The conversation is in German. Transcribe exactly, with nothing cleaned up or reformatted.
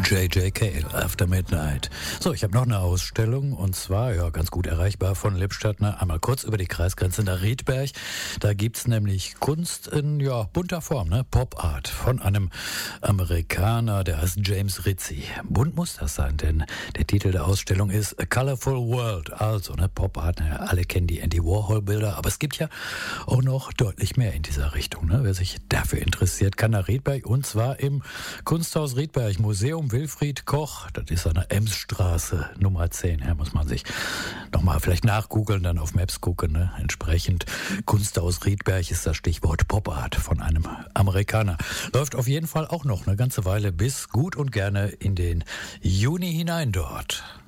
J J Cale, After Midnight. So, ich habe noch eine Ausstellung und zwar, ja, ganz gut erreichbar von Lippstadt, ne? Einmal kurz über die Kreisgrenze nach Riedberg. Da gibt's nämlich Kunst in, ja, bunter Form, ne? Pop Art von einem Amerikaner, der heißt James Rizzi. Bunt muss das sein, denn der Titel der Ausstellung ist A Colorful World. Also, ne, Pop Art, ne? Alle kennen die Andy Warhol Bilder, aber es gibt ja auch noch deutlich mehr in dieser Richtung, ne? Wer sich dafür interessiert, kann nach Riedberg und zwar im Kunsthaus Riedberg, Museum Wilfried Koch, das ist an der Emsstraße Nummer zehn. Ja, muss man sich nochmal vielleicht nachgoogeln, dann auf Maps gucken. Ne? Entsprechend Kunsthaus Riedberg ist das Stichwort Pop Art von einem Amerikaner. Läuft auf jeden Fall auch noch eine ganze Weile bis gut und gerne in den Juni hinein dort.